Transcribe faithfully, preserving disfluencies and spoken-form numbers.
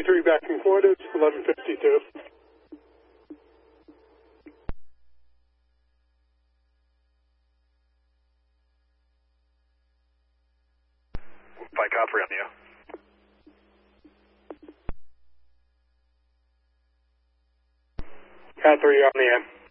twenty-three back in quarters, eleven fifty-two. By Copper on you. Cat three on the end.